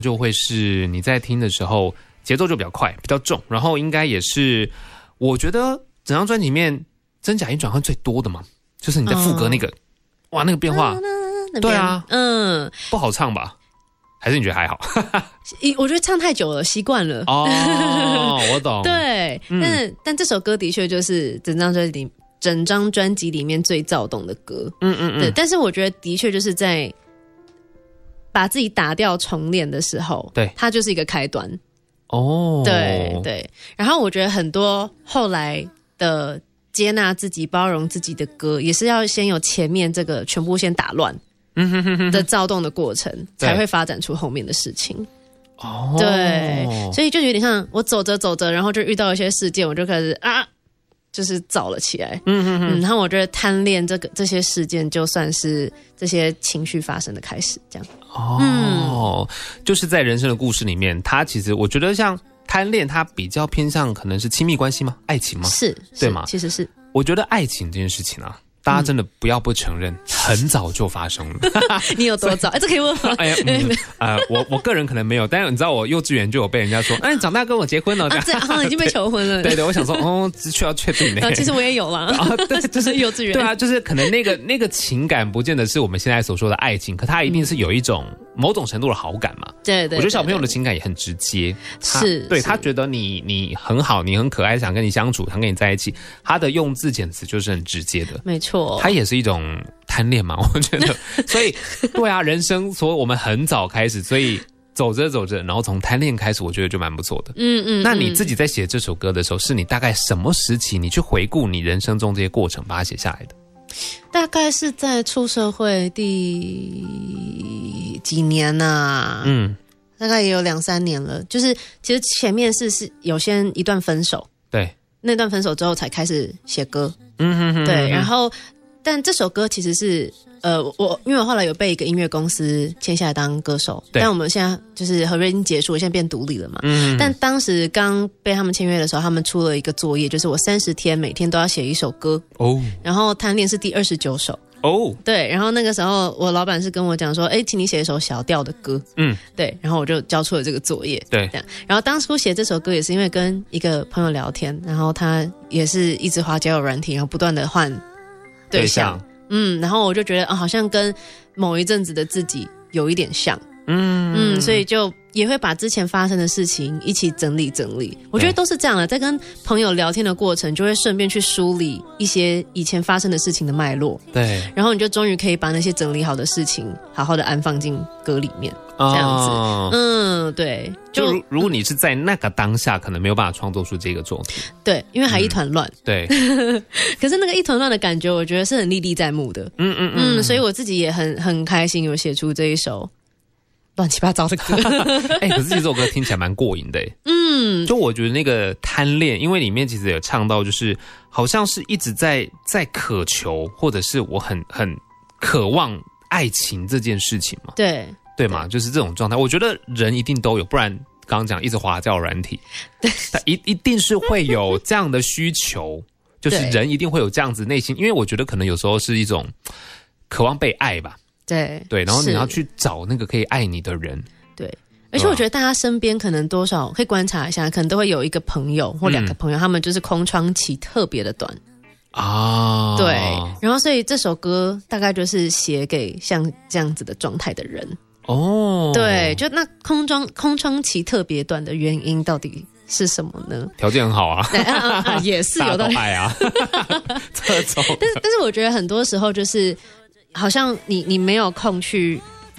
就会是你在听的时候节奏就比较快比较重，然后应该也是我觉得整张专辑里面真假音转换最多的嘛，就是你在副歌那个哇那个变化对啊不好唱吧，还是你觉得还好？ 我觉得唱太久了习惯了哦我懂对但这首歌的确就是整张专辑里面最躁动的歌对，但是我觉得的确就是在把自己打掉重练的时候，对，它就是一个开端对对，然后我觉得很多后来的接纳自己包容自己的歌也是要先有前面这个全部先打乱的躁动的过程才会发展出后面的事情对，所以就有点像我走着走着然后就遇到一些事件，我就开始就是躁了起来然后我觉得贪恋这些事件就算是这些情绪发生的开始这样就是在人生的故事里面，它其实我觉得像贪恋它比较偏向可能是亲密关系吗？爱情吗？是对吗？其实是我觉得爱情这件事情啊大家真的不要不承认很早就发生了你有多早？这可以问吗？ 我个人可能没有，但是你知道我幼稚园就有被人家说你长大跟我结婚了这样已经被求婚了对我想说这需要确定其实我也有啦对，就是幼稚园对啊，就是可能那个情感不见得是我们现在所说的爱情，可它一定是有一种某种程度的好感嘛对我觉得小朋友的情感也很直接是对他觉得你很好你很可爱想跟你相处想跟你在一起，他的用字遣词就是很直接的没错它也是一种贪恋嘛我觉得所以对啊人生所以我们很早开始，所以走着走着然后从贪恋开始，我觉得就蛮不错的那你自己在写这首歌的时候是你大概什么时期你去回顾你人生中这些过程把它写下来的？ 大概是在出社会第几年啊大概也有2-3年了，就是其实前面是有先一段分手，对，那段分手之后才开始写歌对，然后但这首歌其实是因为我后来有被一个音乐公司签下来当歌手，但我们现在就是合约已经结束，我现在变独立了嘛但当时刚被他们签约的时候，他们出了一个作业，就是我30天每天都要写一首歌然后贪恋是第29首对，然后那个时候我老板是跟我讲说请你写一首小调的歌对，然后我就交出了这个作业对，然后当初写这首歌也是因为跟一个朋友聊天，然后他也是一直滑交友软体，然后不断的换对象然后我就觉得好像跟某一阵子的自己有一点像所以就也会把之前发生的事情一起整理整理，我觉得都是这样的，在跟朋友聊天的过程就会顺便去梳理一些以前发生的事情的脉络对，然后你就终于可以把那些整理好的事情好好的安放进歌里面这样子对， 就如果你是在那个当下可能没有办法创作出这个作品对，因为还一团乱对可是那个一团乱的感觉我觉得是很历历在目的所以我自己也很开心有写出这一首乱七八糟的歌可是这首歌听起来蛮过瘾的就我觉得那个贪恋，因为里面其实有唱到就是好像是一直在渴求，或者是我很渴望爱情这件事情嘛对嘛，就是这种状态我觉得人一定都有，不然刚刚讲一直滑交友软体但一定是会有这样的需求就是人一定会有这样子内心，因为我觉得可能有时候是一种渴望被爱吧对，然后你要去找那个可以爱你的人对，而且我觉得大家身边可能多少可以观察一下，可能都会有一个朋友或2个朋友他们就是空窗期特别的短对，然后所以这首歌大概就是写给像这样子的状态的人对，就那空窗期特别短的原因到底是什么呢？ 条件很好啊也是有的爱啊这种但是我觉得很多时候就是好像你没有空去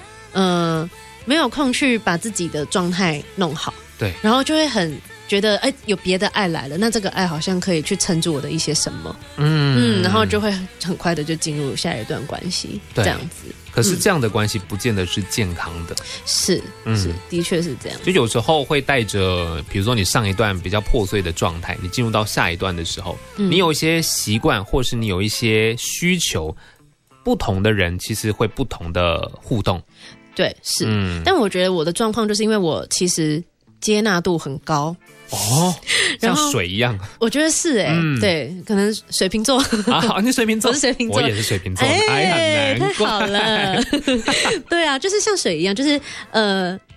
把自己的状态弄好对，然后就会很觉得有别的爱来了，那这个爱好像可以去撑住我的一些什么然后就会很快的就进入下一段关系这样子可是这样的关系不见得是健康的是的确是这样， 就有时候会带着比如说你上一段比较破碎的状态，你进入到下一段的时候你有一些习惯或是你有一些需求，不同的人其实会不同的互动对是但我觉得我的状况就是因为我其实接纳度很高像水一样我觉得是对，可能水瓶座你水瓶座我是水瓶座， 我也是水瓶座很难怪太好了对啊，就是像水一样，就是